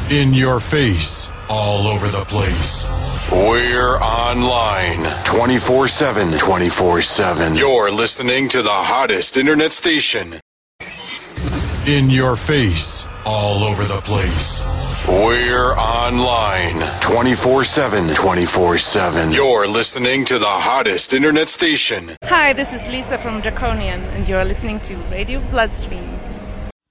In your face, all over the place. We're online 24/7. 24/7. You're listening to the hottest internet station. In your face, all over the place. We're online 24/7. 24/7. You're listening to the hottest internet station. Hi, this is Lisa from Draconian, and you're listening to Radio Bloodstream.